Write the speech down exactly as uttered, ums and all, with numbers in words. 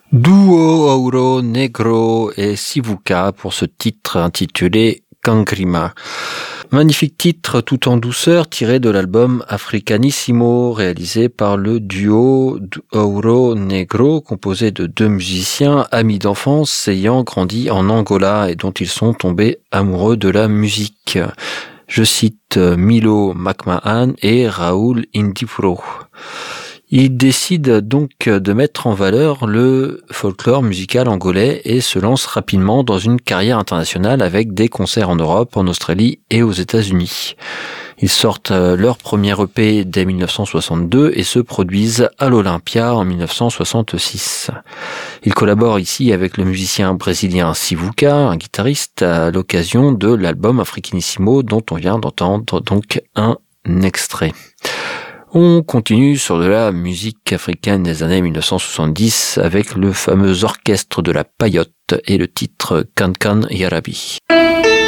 Duo Ouro Negro et Sivuca pour ce titre intitulé Kangrima. Magnifique titre tout en douceur tiré de l'album Africanissimo réalisé par le duo Ouro Negro composé de deux musiciens amis d'enfance ayant grandi en Angola et dont ils sont tombés amoureux de la musique. Je cite Milo McMahon et Raoul Indifro. Ils décident donc de mettre en valeur le folklore musical angolais et se lancent rapidement dans une carrière internationale avec des concerts en Europe, en Australie et aux États-Unis. Ils sortent leur premier E P dès dix-neuf cent soixante-deux et se produisent à l'Olympia en dix-neuf cent soixante-six. Ils collaborent ici avec le musicien brésilien Sivuca, un guitariste, à l'occasion de l'album Africanissimo dont on vient d'entendre donc un extrait. On continue sur de la musique africaine des années dix-neuf cent soixante-dix avec le fameux orchestre de la Payotte et le titre Kan Kan Yarabi.